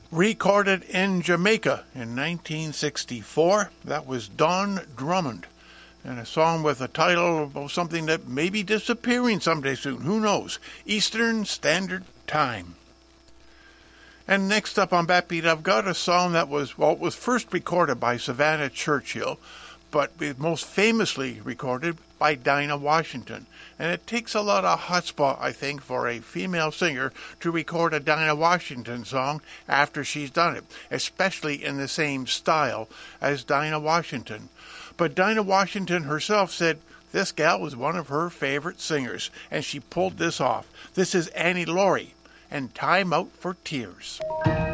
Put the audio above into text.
Recorded in Jamaica in 1964. That was Don Drummond. And a song with a title of something that may be disappearing someday soon. Who knows? Eastern Standard Time. And next up on Backbeat, I've got a song that was first recorded by Savannah Churchill, but most famously recorded by Dinah Washington. And it takes a lot of chutzpah, I think, for a female singer to record a Dinah Washington song after she's done it, especially in the same style as Dinah Washington. But Dinah Washington herself said this gal was one of her favorite singers, and she pulled this off. This is Annie Laurie and Time Out for Tears.